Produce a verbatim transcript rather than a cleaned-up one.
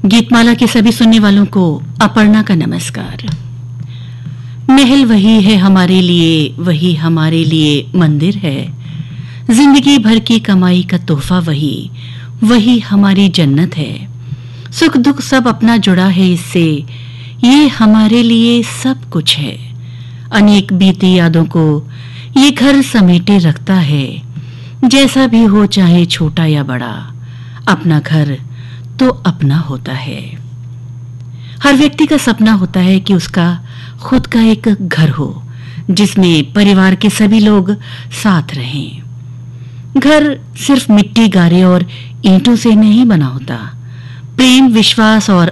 गीतमाला के सभी सुनने वालों को अपर्णा का नमस्कार। महल वही है हमारे लिए, वही हमारे लिए मंदिर है। जिंदगी भर की कमाई का तोहफा वही, वही हमारी जन्नत है। सुख दुख सब अपना जुड़ा है इससे, ये हमारे लिए सब कुछ है। अनेक बीती यादों को ये घर समेटे रखता है। जैसा भी हो चाहे छोटा या बड़ा, अपना घर तो अपना होता है। हर व्यक्ति का सपना होता है कि उसका खुद का एक घर हो जिसमें परिवार के सभी लोग साथ रहें। घर सिर्फ मिट्टी गारे और ईंटों से नहीं बना होता। प्रेम, विश्वास और